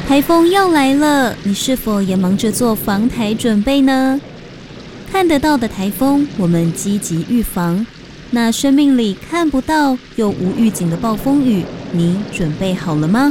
台风要来了，你是否也忙着做防台准备呢？看得到的台风，我们积极预防；那生命里看不到又无预警的暴风雨，你准备好了吗？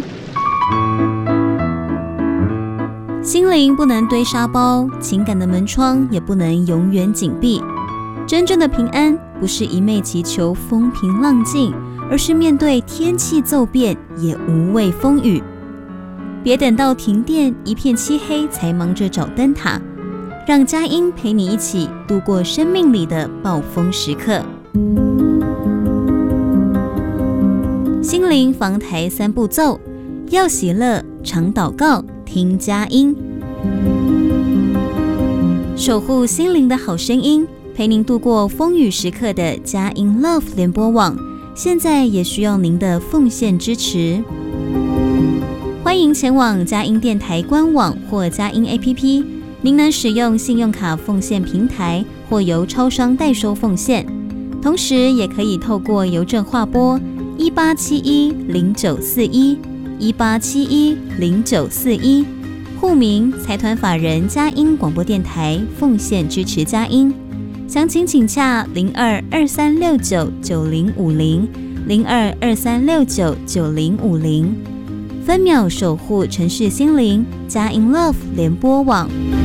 心灵不能堆沙包，情感的门窗也不能永远紧闭。真正的平安，不是一昧祈求风平浪静，而是面对天气骤变，也无畏风雨。别等到停电一片漆黑才忙着找灯塔，让佳音陪你一起度过生命里的暴风时刻。心灵防台3步骤：要喜乐，常祷告，听佳音。守护心灵的好声音，陪您度过风雨时刻的佳音 Love 联播网，现在也需要您的奉献支持。欢迎前往佳音电台官网或佳音 APP， 您能使用信用卡奉献平台或由超商代收奉献，同时也可以透过邮政划拨18710941 18710941，户名财团法人佳音广播电台，奉献支持佳音。详情请洽0223699050 0223699050。分秒守护城市心灵，佳音 Love 联播网。